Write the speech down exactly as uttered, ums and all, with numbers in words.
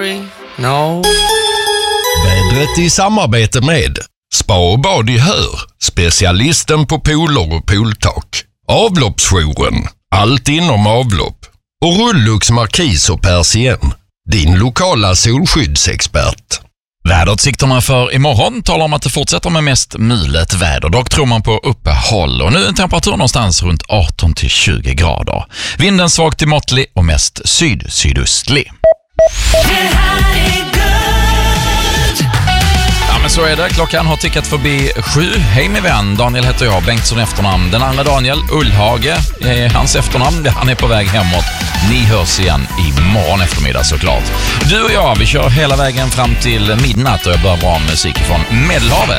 sorry, no. Vädret i samarbete med Spa och bad i Hör, specialisten på pooler och pooltak. Avloppsjouren, allt inom avlopp. Och Rullux Markis och Persien, din lokala solskyddsexpert. Väderutsikterna för imorgon talar om att det fortsätter med mest mulet väder. Dock tror man på uppehåll och nu är en temperatur någonstans runt arton till tjugo grader. Vinden svag till måttlig och mest syd-sydöstlig. Ja, men så är det. Klockan har tickat förbi sju. Hej min vän, Daniel heter jag, Bengtsson efternamn. Den andra Daniel, Ullhage, är hans efternamn. Han är på väg hemåt. Ni hörs igen imorgon eftermiddag såklart. Du och jag, vi kör hela vägen fram till midnatt och jag börjar bra musik från Medelhavet.